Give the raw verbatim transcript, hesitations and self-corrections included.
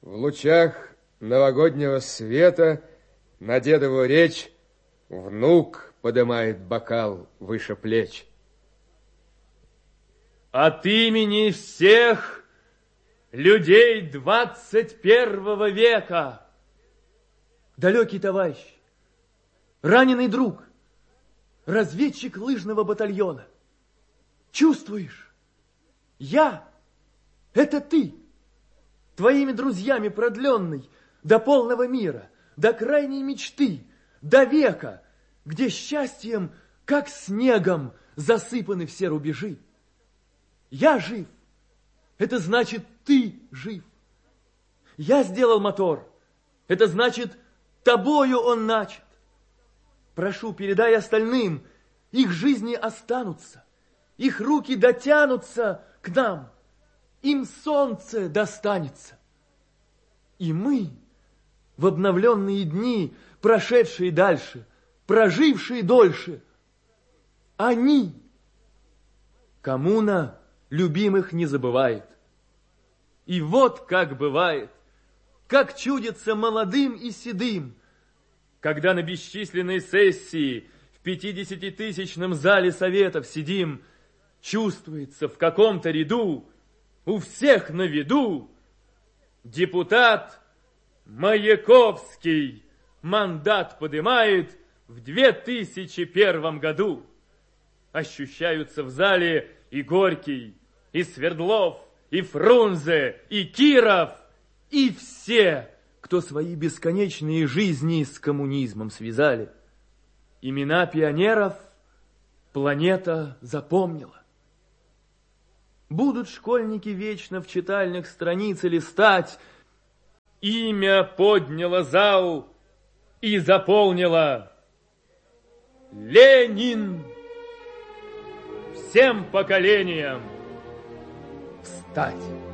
В лучах новогоднего света на дедову речь внук подымает бокал выше плеч. От имени всех людей двадцать первого века, далекий товарищ, раненый друг, разведчик лыжного батальона, чувствуешь? Я — это ты, твоими друзьями продленный до полного мира, до крайней мечты, до века, где счастьем, как снегом, засыпаны все рубежи. Я жив. Это значит, ты жив. Я сделал мотор. Это значит, тобою он начат. Прошу, передай остальным, их жизни останутся, их руки дотянутся к нам, им солнце достанется. И мы, в обновленные дни, прошедшие дальше, прожившие дольше, они, коммуна, любимых не забывает. И вот как бывает, как чудится молодым и седым, когда на бесчисленной сессии в пятидесятитысячном зале советов сидим, чувствуется в каком-то ряду, у всех на виду, депутат Маяковский мандат подымает в две тысячи первом году. Ощущаются в зале и Горький, и Свердлов, и Фрунзе, и Киров, и все, кто свои бесконечные жизни с коммунизмом связали. Имена пионеров планета запомнила. Будут школьники вечно в читальных страницы листать. Имя подняло зал и заполнило Ленин. Всем поколениям встать!